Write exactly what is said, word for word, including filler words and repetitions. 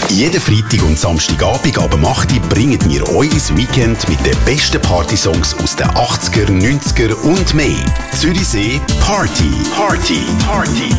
Jeden Freitag und Samstagabend ab acht Uhr bringen wir euch ins Weekend mit den besten Partysongs aus den achtziger, neunziger und mehr. Zürichsee Party. Party. Party.